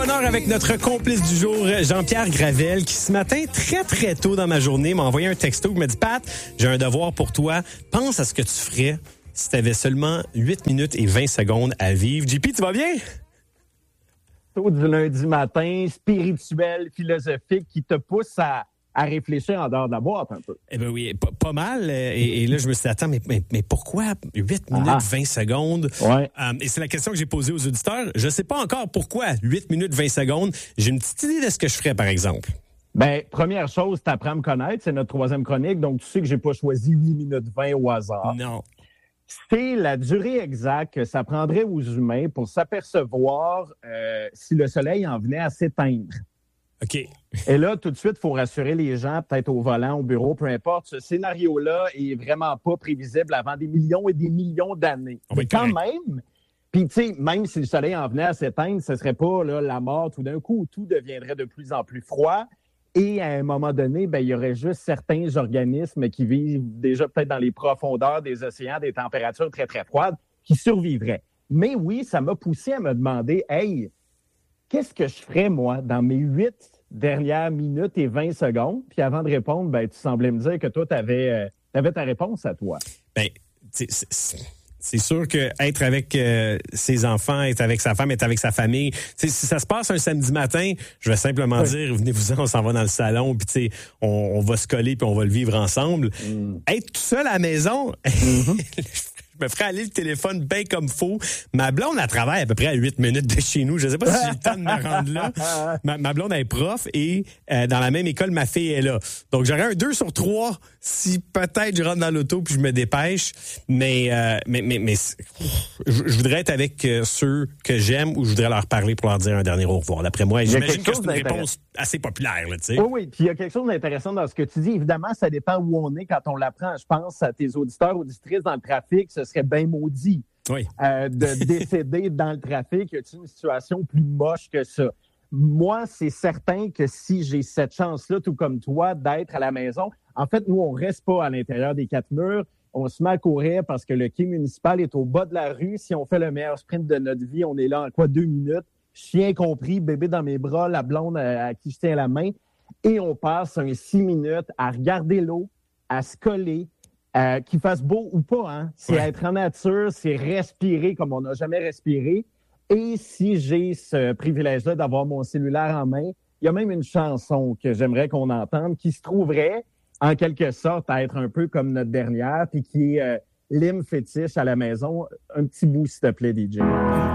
bonheur avec notre complice du jour, Jean-Pierre Gravel, qui ce matin, très, très tôt dans ma journée, m'a envoyé un texto qui m'a dit « Pat, j'ai un devoir pour toi. Pense à ce que tu ferais si tu avais seulement 8 minutes et 20 secondes à vivre. » JP, tu vas bien? Du lundi matin, spirituel, philosophique, qui te pousse à réfléchir en dehors de la boîte un peu. Eh bien oui, pas mal. Et là, je me suis dit, attends, mais pourquoi 8 minutes, 20 secondes? Ouais. Et c'est la question que j'ai posée aux auditeurs. Je sais pas encore pourquoi 8 minutes, 20 secondes. J'ai une petite idée de ce que je ferais, par exemple. Ben, première chose, tu apprends à me connaître. C'est notre 3e chronique, donc tu sais que j'ai pas choisi 8 minutes 20 au hasard. Non. C'est la durée exacte que ça prendrait aux humains pour s'apercevoir si le soleil en venait à s'éteindre. OK. Et là, tout de suite, il faut rassurer les gens, peut-être au volant, au bureau, peu importe. Ce scénario-là est vraiment pas prévisible avant des millions et des millions d'années. Mais quand même, puis tu sais, même si le soleil en venait à s'éteindre, ce serait pas là, la mort tout d'un coup. Tout deviendrait de plus en plus froid. Et à un moment donné, ben, il y aurait juste certains organismes qui vivent déjà peut-être dans les profondeurs des océans, des températures très, très froides, qui survivraient. Mais oui, ça m'a poussé à me demander, hey, qu'est-ce que je ferais, moi, dans mes 8 dernières minutes et 20 secondes? Puis avant de répondre, ben, tu semblais me dire que toi, tu avais ta réponse à toi. Ben, c'est sûr que être avec ses enfants, être avec sa femme, être avec sa famille, si ça se passe un samedi matin, je vais simplement dire, venez-vous-en, on s'en va dans le salon, puis on va se coller, puis on va le vivre ensemble. Être tout seul à la maison... Je me ferais aller le téléphone bien comme faux. Ma blonde, elle travaille à peu près à 8 minutes de chez nous. Je ne sais pas si j'ai le temps de me rendre là. Ma blonde, elle est prof et dans la même école, ma fille est là. Donc, j'aurais un 2 sur 3 si peut-être je rentre dans l'auto puis je me dépêche. Mais je voudrais être avec ceux que j'aime ou je voudrais leur parler pour leur dire un dernier au revoir. D'après moi, j'imagine que c'est une réponse assez populaire. Là, tu sais. Oui, puis il y a quelque chose d'intéressant dans ce que tu dis. Évidemment, ça dépend où on est quand on l'apprend. Je pense à tes auditeurs, auditrices dans le trafic, ce serait bien maudit de décéder dans le trafic. Y a-t-il une situation plus moche que ça? Moi, c'est certain que si j'ai cette chance-là, tout comme toi, d'être à la maison, en fait, nous, on reste pas à l'intérieur des 4 murs. On se met à courir parce que le quai municipal est au bas de la rue. Si on fait le meilleur sprint de notre vie, on est là en 2 minutes? Chien compris, bébé dans mes bras, la blonde à qui je tiens la main. Et on passe 6 minutes à regarder l'eau, à se coller, qu'il fasse beau ou pas. Hein? C'est être en nature, c'est respirer comme on n'a jamais respiré. Et si j'ai ce privilège-là d'avoir mon cellulaire en main, il y a même une chanson que j'aimerais qu'on entende qui se trouverait, en quelque sorte, à être un peu comme notre dernière, puis qui est l'hymne fétiche à la maison. Un petit bout, s'il te plaît, DJ.